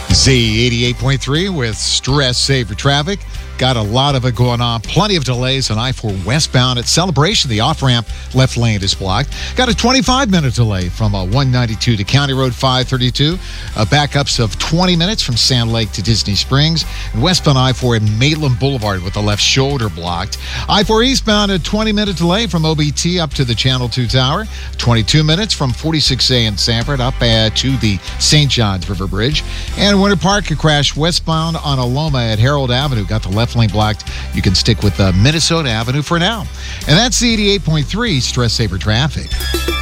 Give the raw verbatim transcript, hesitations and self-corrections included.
Z eighty-eight point three with Stress Saver Traffic. Got a lot of it going on. Plenty of delays on I four westbound at Celebration. The off-ramp left lane is blocked. Got a twenty-five minute delay from uh, one ninety-two to County Road five thirty-two. Uh, backups of twenty minutes from Sand Lake to Disney Springs. And westbound I four at Maitland Boulevard with the left shoulder blocked. I four eastbound a twenty minute delay from O B T up to the Channel two Tower. twenty-two minutes from forty-six A in Sanford up uh, to the Saint Johns River Bridge. And Winter Park, a crash westbound on Aloma at Harold Avenue. Got the left lane blocked. You can stick with uh, Minnesota Avenue for now. And that's the eighty-eight point three Stress Saver Traffic.